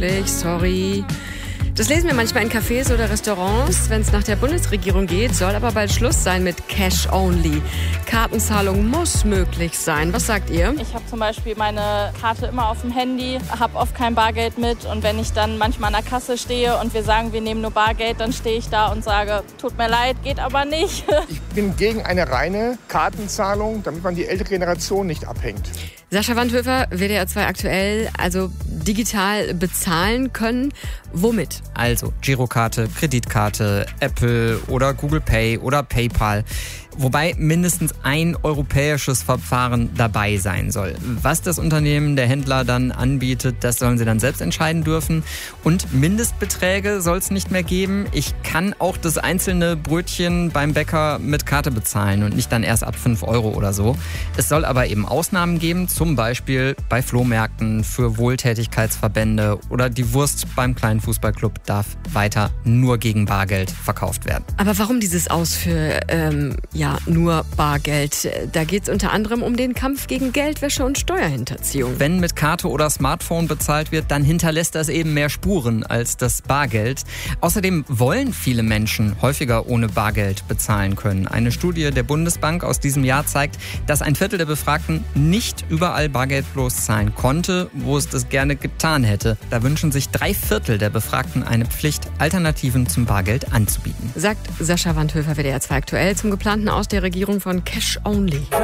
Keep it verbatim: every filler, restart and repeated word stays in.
möglich, sorry. Das lesen wir manchmal in Cafés oder Restaurants. Wenn es nach der Bundesregierung geht, soll aber bald Schluss sein mit Cash Only. Kartenzahlung muss möglich sein. Was sagt ihr? Ich habe zum Beispiel meine Karte immer auf dem Handy, habe oft kein Bargeld mit. Und wenn ich dann manchmal an der Kasse stehe und wir sagen, wir nehmen nur Bargeld, dann stehe ich da und sage, tut mir leid, geht aber nicht. Ich bin gegen eine reine Kartenzahlung, damit man die ältere Generation nicht abhängt. Sascha Wandhöfer, W D R zwei aktuell, also digital bezahlen können. Womit? Also Girokarte, Kreditkarte, Apple oder Google Pay oder PayPal. Wobei mindestens ein europäisches Verfahren dabei sein soll. Was das Unternehmen, der Händler dann anbietet, das sollen sie dann selbst entscheiden dürfen. Und Mindestbeträge soll es nicht mehr geben. Ich kann auch das einzelne Brötchen beim Bäcker mit Karte bezahlen und nicht dann erst ab fünf Euro oder so. Es soll aber eben Ausnahmen geben, zum Beispiel bei Flohmärkten, für Wohltätigkeitsverbände oder die Wurst beim kleinen Fußballclub darf weiter nur gegen Bargeld verkauft werden. Aber warum dieses Aus für ähm, ja nur Bargeld? Da geht es unter anderem um den Kampf gegen Geldwäsche und Steuerhinterziehung. Wenn mit Karte oder Smartphone bezahlt wird, dann hinterlässt das eben mehr Spuren als das Bargeld. Außerdem wollen viele Menschen häufiger ohne Bargeld bezahlen können. Eine Studie der Bundesbank aus diesem Jahr zeigt, dass ein Viertel der Befragten nicht überall bargeldlos zahlen konnte, wo es das gerne getan hätte. Da wünschen sich drei Viertel der Befragten eine Pflicht, Alternativen zum Bargeld anzubieten. Sagt Sascha Wandhöfer, W D R zwei aktuell, zum geplanten Aus der Regierung von Cash Only.